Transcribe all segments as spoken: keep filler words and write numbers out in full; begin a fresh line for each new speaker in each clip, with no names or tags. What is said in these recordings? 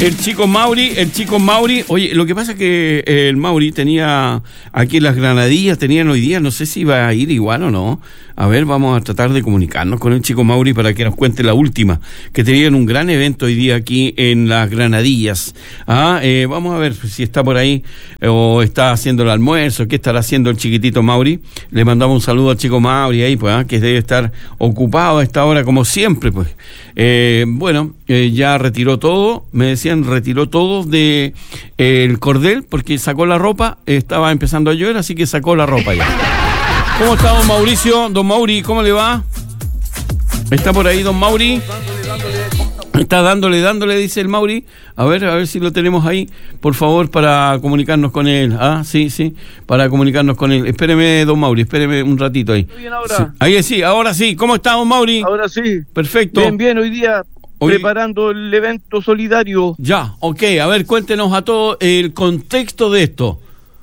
El chico Mauri, el chico Mauri, oye, lo que pasa es que el Mauri tenía aquí las granadillas, tenían hoy día, no sé si iba a ir igual o no. A ver, vamos a tratar de comunicarnos con el chico Mauri para que nos cuente la última, que tenían un gran evento hoy día aquí en las Granadillas. Ah, eh, vamos a ver si está por ahí eh, o está haciendo el almuerzo, qué estará haciendo el chiquitito Mauri. Le mandamos un saludo al chico Mauri ahí, pues, ah, que debe estar ocupado a esta hora como siempre, pues. Eh, bueno, eh, ya retiró todo, me decían, retiró todo de eh, el cordel porque sacó la ropa, estaba empezando a llover, así que sacó la ropa ya. ¿Cómo está don Mauricio? Don Mauri, ¿cómo le va? ¿Está por ahí don Mauri? Está dándole, dándole, dice el Mauri. A ver, a ver si lo tenemos ahí, por favor, para comunicarnos con él. Ah, sí, sí, para comunicarnos con él. Espéreme, don Mauri, espéreme un ratito ahí.
Bien, ahora.
Sí. Ahí sí, ahora sí. ¿Cómo está, don Mauri?
Ahora sí.
Perfecto.
Bien, bien, hoy día
Hoy...
preparando el evento solidario.
Ya, ok. A ver, cuéntenos a todos el contexto de esto.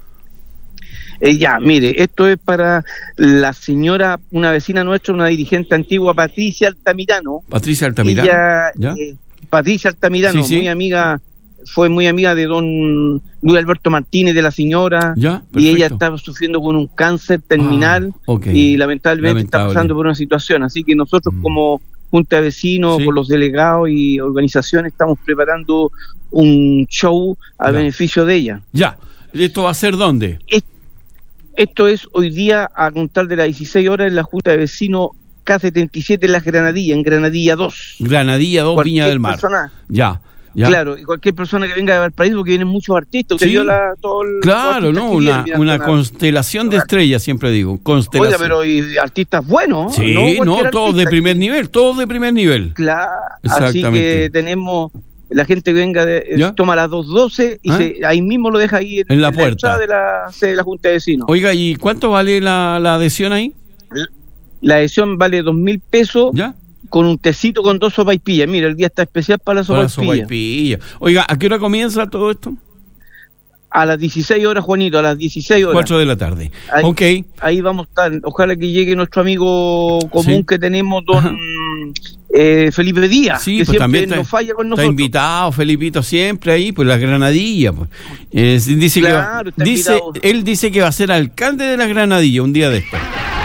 Eh, ya, mire, esto es para la señora, una vecina nuestra, una dirigente antigua, Patricia Altamirano.
Patricia Altamirano.
Ella,
¿Ya?
Eh, Patricia Altamirano,
Sí, sí.
muy amiga, fue muy amiga de don Luis Alberto Martínez, de la señora.
Ya,
y ella
perfecto.
estaba sufriendo con un cáncer terminal.
Ah, ok.
Y lamentablemente
Lamentable.
está pasando por una situación. Así que nosotros
Mm.
como Junta de Vecinos,
Sí.
por los delegados y organizaciones, estamos preparando un show a
Ya.
beneficio de ella.
Ya. ¿Esto va a ser dónde?
Esto es hoy día a contar de las dieciséis horas en la Junta de Vecinos K setenta y siete en Las Granadillas, en Granadilla dos.
Granadilla dos,
Cualquier
Viña del Mar.
persona,
Ya, ya.
Claro, y cualquier persona que venga de Valparaíso, porque vienen muchos artistas. Usted
Sí.
vio la, todo el,
Claro,
los
¿no?
artistas que
Una,
vienen, vienen
una
a sonar.
constelación de estrellas, siempre digo.
Oiga,
Constelación.
pero y artistas buenos.
Sí,
no,
no,
cualquier
todos de
artista.
primer nivel, todos de primer nivel.
Claro, así
Exactamente.
que tenemos la gente que venga, de,
¿Ya?
toma las dos doce y
¿Ah?
se, ahí mismo lo deja ahí en,
En la
en
puerta.
entrada de la, sede de la Junta de Vecinos.
Oiga, ¿y cuánto vale la, la adhesión ahí?
La adhesión vale dos mil pesos
¿Ya?
con un tecito con dos sopaipillas. Mira, el día está especial para la
Para
sopaipilla.
sopaipilla. Oiga, ¿a qué hora comienza todo esto?
A las dieciséis horas, Juanito, a las dieciséis horas.
Cuatro de la tarde.
Ahí,
Ok.
ahí vamos a estar. Ojalá que llegue nuestro amigo común
Sí.
que tenemos,
Ajá.
don eh, Felipe Díaz,
Sí,
que
pues
siempre
también está,
nos falla con
está
nosotros.
invitado, Felipito, siempre ahí, pues las Granadillas. Pues. Eh, dice que va-
Claro, está
dice,
invitado.
él dice que va a ser alcalde de las Granadillas un día de esto.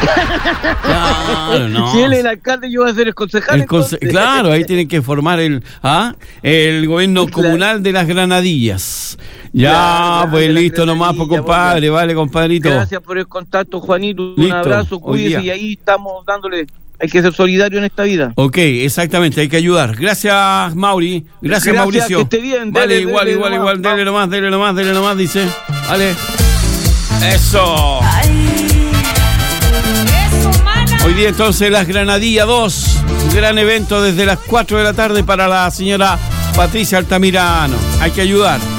Claro, no.
Si él es el alcalde, yo voy a ser el concejal.
El conse-
entonces.
claro, ahí tienen que formar el ¿ah? el gobierno
Claro.
comunal de las Granadillas. Ya,
Claro,
pues
de las
listo nomás, pues
Granadillas,
compadre, vale, compadrito.
Gracias por el contacto, Juanito. Un
Listo,
abrazo,
hoy
cuídese,
día.
y ahí estamos dándole. Hay que ser solidario en esta vida.
Ok, exactamente, hay que ayudar. Gracias, Mauri. Gracias,
Gracias,
Mauricio.
que esté bien.
Vale,
Dele,
igual,
dele
igual,
nomás,
igual. Dele
vamos.
nomás, dele nomás, dele nomás, dice. Vale. Eso. Hoy día entonces las Granadillas dos. Un gran evento desde las cuatro de la tarde para la señora Patricia Altamirano. Hay que ayudar.